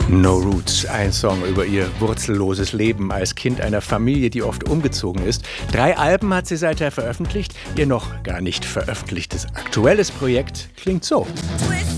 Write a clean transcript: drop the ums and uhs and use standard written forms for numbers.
No Roots, ein Song über ihr wurzelloses Leben als Kind einer Familie, die oft umgezogen ist. 3 Alben hat sie seither veröffentlicht. Ihr noch gar nicht veröffentlichtes aktuelles Projekt klingt so.